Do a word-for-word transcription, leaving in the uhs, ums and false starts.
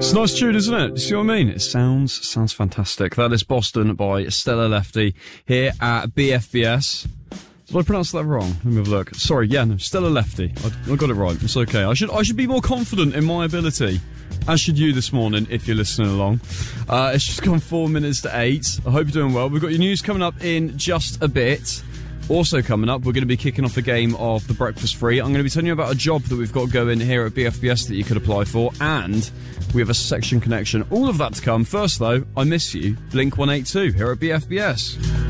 It's a nice tune, isn't it? You see what I mean? It sounds sounds fantastic. That is Boston by Stella Lefty here at B F B S. Did I pronounce that wrong? Let me have a look. Sorry, yeah, no, Stella Lefty. I, I got it right. It's okay. I should I should be more confident in my ability. As should you this morning, if you're listening along. Uh, it's just gone four minutes to eight. I hope you're doing well. We've got your news coming up in just a bit. Also coming up, we're going to be kicking off a game of The Breakfast Free. I'm going to be telling you about a job that we've got going here at B F B S that you could apply for, and we have a section connection. All of that to come. First, though, I Miss You, Blink one eighty-two here at B F B S.